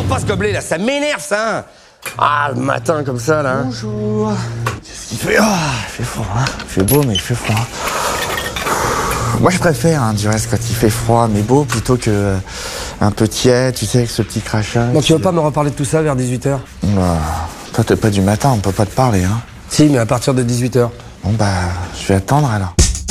sors pas ce gobelet là, ça m'énerve ça. Ah, le matin comme ça là. Bonjour. Qu'est-ce qu'il fait? Ah, il fait froid, hein. Il fait beau, mais il fait froid. Moi, je préfère, hein, du reste, quand il fait froid, mais beau, plutôt que un peu tiède, tu sais, avec ce petit crachat. Donc tu veux pas me reparler de tout ça vers 18h? Bah, toi, t'es pas du matin, on peut pas te parler, hein. Si, mais à partir de 18h. Bon, bah, je vais attendre alors.